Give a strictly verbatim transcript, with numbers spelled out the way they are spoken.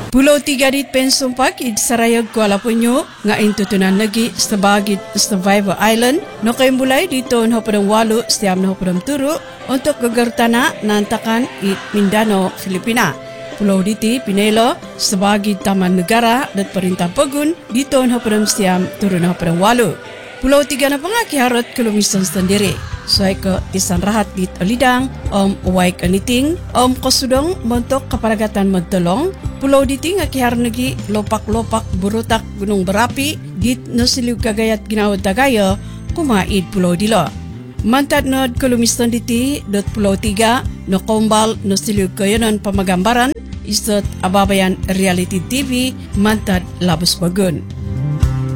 Pulau Tiga dit pensumpak id Sarayag Kuala Punyo nga intutunan lagi sebagai Survivor Island no kay mulai dito no padang walo setiap no padang turu untuk gegertana nantakan id Mindanao, Filipina. Pulau diti pinelo sebagai taman negara dan perintah pegun dito no padang setiap turu no padang walo. Pulau Tiga na pangaki harot kilometer sendiri. Suai ke tisan rahat di Alidang, om Waik Aniting, om Kosudong montok keparagatan Mentolong, Pulau Diti nga kihar nagi lopak-lopak burutak gunung berapi, dit nosiliw kagayat ginawad dagaya, kumaid Pulau Dilo. Mantad nod kulumiston diti, dot Pulau Tiga, no kombal nosiliw kayanon pamagambaran, istot ababayan reality T V, mantad labos bagun.